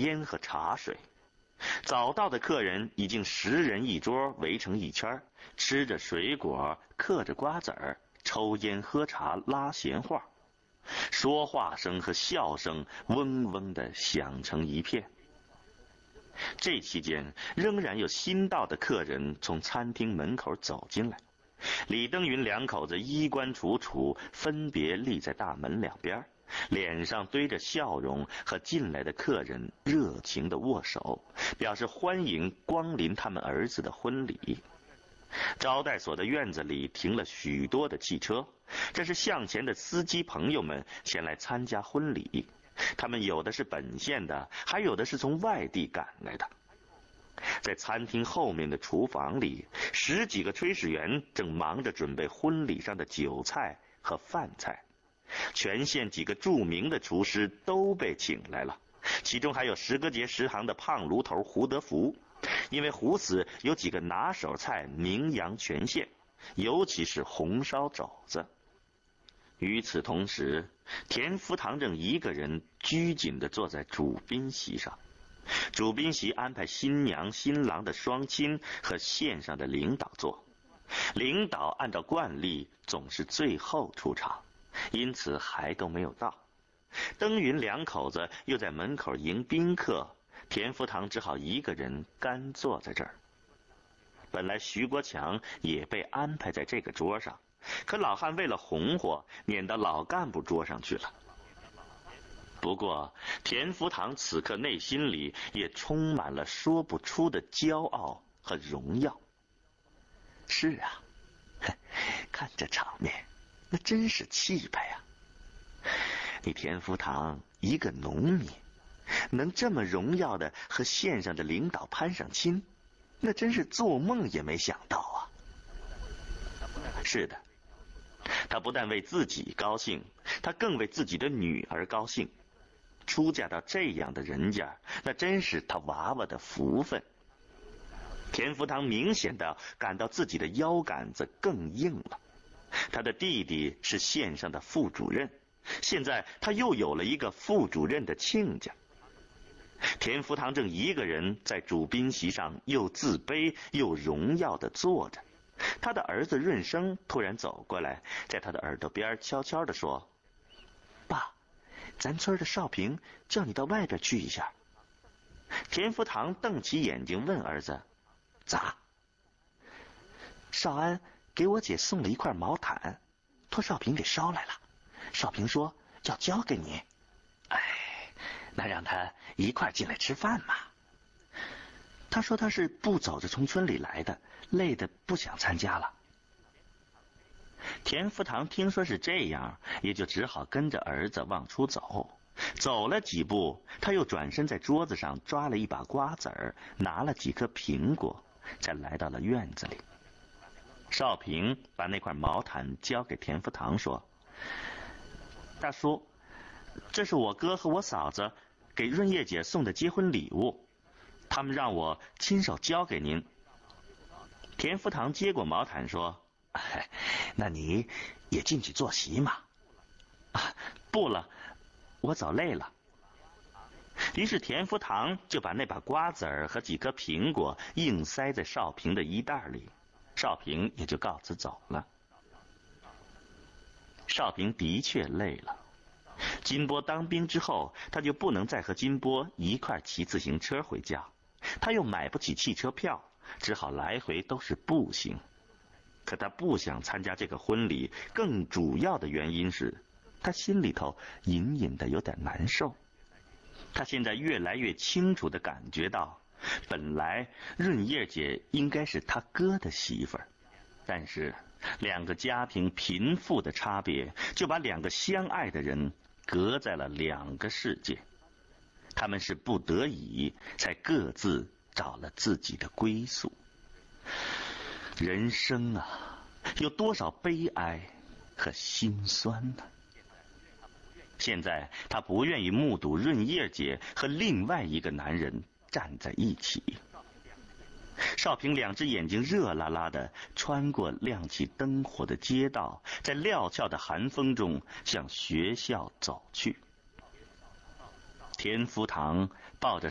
烟和茶水。早到的客人已经10人一桌，围成一圈，吃着水果，嗑着瓜子儿，抽烟喝茶，拉闲话，说话声和笑声嗡嗡地响成一片。这期间，仍然有新到的客人从餐厅门口走进来，李登云两口子衣冠楚楚，分别立在大门两边，脸上堆着笑容，和进来的客人热情地握手，表示欢迎光临他们儿子的婚礼。招待所的院子里停了许多的汽车，这是向前的司机朋友们前来参加婚礼，他们有的是本县的，还有的是从外地赶来的。在餐厅后面的厨房里，10几个炊事员正忙着准备婚礼上的酒菜和饭菜，全县几个著名的厨师都被请来了，其中还有10个节食堂的胖炉头胡德福，因为胡死有几个拿手菜名扬全县，尤其是红烧肘子。与此同时，田福堂正一个人拘谨地坐在主宾席上，主宾席安排新娘新郎的双亲和县上的领导坐，领导按照惯例总是最后出场，因此还都没有到。登云两口子又在门口迎宾客，田福堂只好一个人干坐在这儿。本来徐国强也被安排在这个桌上，可老汉为了红火，撵到老干部桌上去了。不过田福堂此刻内心里也充满了说不出的骄傲和荣耀。是啊，看这场面，那真是气派啊！你田福堂一个农民，能这么荣耀的和县上的领导攀上亲，那真是做梦也没想到啊！是的，他不但为自己高兴，他更为自己的女儿高兴。出嫁到这样的人家，那真是他娃娃的福分。田福堂明显的感到自己的腰杆子更硬了。他的弟弟是县上的副主任，现在他又有了一个副主任的亲家。田福堂正一个人在主宾席上又自卑又荣耀地坐着，他的儿子润生突然走过来，在他的耳朵边悄悄地说：“爸，咱村的少平叫你到外边去一下。”田福堂瞪起眼睛问儿子：“咋？”少安给我姐送了一块毛毯，托少平给捎来了，少平说要交给你。那让他一块进来吃饭嘛。他说他是不走着从村里来的，累得不想参加了。田福堂听说是这样，也就只好跟着儿子往出走。走了几步，他又转身在桌子上抓了一把瓜子儿，拿了几颗苹果，才来到了院子里。少平把那块毛毯交给田福堂说：“大叔，这是我哥和我嫂子给润叶姐送的结婚礼物，他们让我亲手交给您。”田福堂接过毛毯说：“那你也进去坐席嘛。”“不了，我走累了。”于是田福堂就把那把瓜子儿和几颗苹果硬塞在少平的衣袋里，少平也就告辞走了。少平的确累了。金波当兵之后，他就不能再和金波一块骑自行车回家，他又买不起汽车票，只好来回都是步行。可他不想参加这个婚礼，更主要的原因是他心里头隐隐的有点难受。他现在越来越清楚地感觉到，本来润叶姐应该是他哥的媳妇儿，但是两个家庭贫富的差别，就把两个相爱的人隔在了两个世界。他们是不得已才各自找了自己的归宿。人生啊，有多少悲哀和心酸呢？现在他不愿意目睹润叶姐和另外一个男人站在一起。少平两只眼睛热辣辣的穿过亮起灯火的街道，在料峭的寒风中向学校走去。田福堂抱着